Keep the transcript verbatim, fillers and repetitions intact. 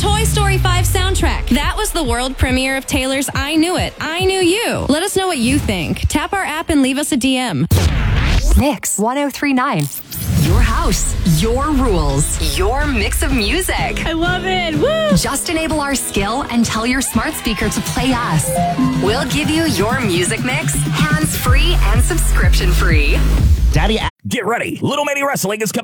Toy Story five soundtrack. That was the world premiere of Taylor's I Knew It, I Knew You. Let us know what you think. Tap our app and leave us a D M. Mix one oh three point nine. Your house, your rules, your mix of music. I love it. Woo! Just enable our skill and tell your smart speaker to play us. We'll give you your music mix, hands-free and subscription-free. Daddy, get ready. Little Mini Wrestling is coming.